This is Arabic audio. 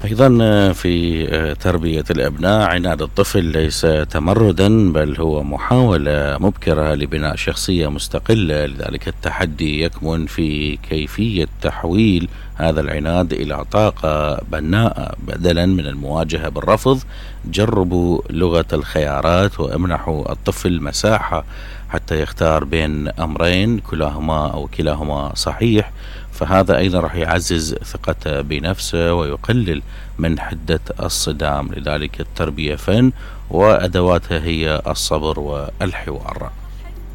أيضا في تربية الأبناء، عناد الطفل ليس تمردا بل هو محاولة مبكرة لبناء شخصية مستقلة. لذلك التحدي يكمن في كيفية تحويل هذا العناد إلى طاقة بناءة بدلا من المواجهة بالرفض. جربوا لغة الخيارات وامنحوا الطفل مساحة حتى يختار بين أمرين كلاهما أو كلاهما صحيح، فهذا أيضا راح يعزز ثقته بنفسه ويقلل من حدة الصدام. لذلك التربية فن وأدواتها هي الصبر والحوار.